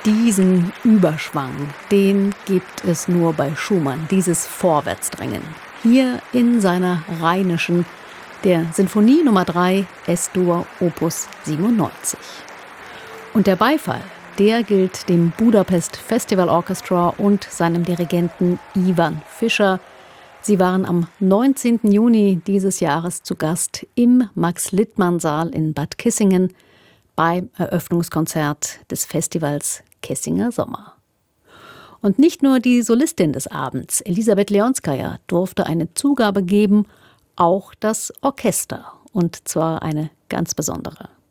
Diesen Überschwang, den gibt es nur bei Schumann, dieses Vorwärtsdrängen. Hier in seiner Rheinischen, der Sinfonie Nummer 3, S-Dur, Opus 97. Und der Beifall, der gilt dem Budapest Festival Orchestra und seinem Dirigenten Ivan Fischer. Sie waren am 19. Juni dieses Jahres zu Gast im Max-Littmann-Saal in Bad Kissingen beim Eröffnungskonzert des Festivals Kessinger Sommer. Und nicht nur die Solistin des Abends, Elisabeth Leonskaja, durfte eine Zugabe geben, auch das Orchester, und zwar eine ganz besondere.